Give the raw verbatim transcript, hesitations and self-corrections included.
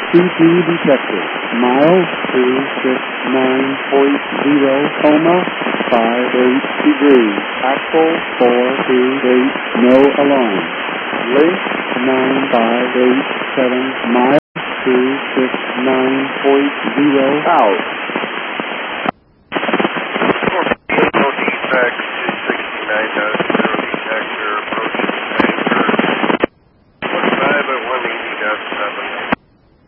C P detected. Miles two six nine point zero, coma, five eight degrees. Axle four two eight, no alarm. Link nine five eight seven, miles two six nine point zero, out.